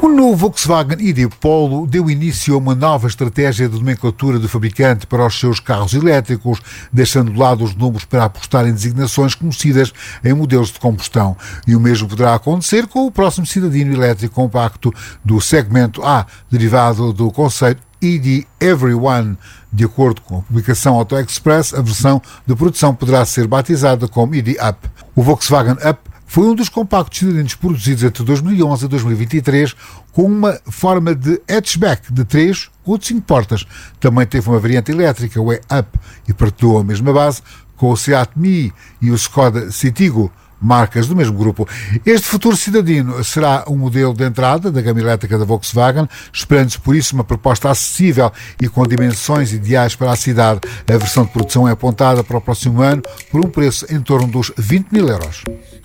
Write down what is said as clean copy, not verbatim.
O novo Volkswagen ID Polo deu início a uma nova estratégia de nomenclatura do fabricante para os seus carros elétricos, deixando de lado os números para apostar em designações conhecidas em modelos de combustão. E o mesmo poderá acontecer com o próximo cidadino elétrico compacto do segmento A, derivado do conceito ID Everyone. De acordo com a publicação Auto Express, a versão de produção poderá ser batizada como ID Up. O Volkswagen Up foi um dos compactos cidadãos produzidos entre 2011 e 2023 com uma forma de hatchback de 3 ou de 5 portas. Também teve uma variante elétrica, o E-Up, e partilhou a mesma base com o Seat Mii e o Skoda Citigo, marcas do mesmo grupo. Este futuro cidadino será um modelo de entrada da gama elétrica da Volkswagen, esperando-se por isso uma proposta acessível e com dimensões ideais para a cidade. A versão de produção é apontada para o próximo ano por um preço em torno dos 20 mil euros.